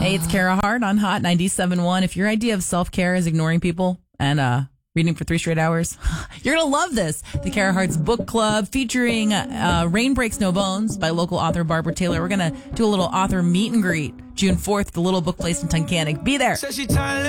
Hey, it's Kara Hart on Hot 97.1. If your idea of self-care is ignoring people and reading for 3 straight hours, you're going to love this. The Kara Hart's Book Club featuring Rain Breaks No Bones by local author Barbara Taylor. We're going to do a little author meet and greet June 4th at the Little Book Place in Tunkhannock. Be there.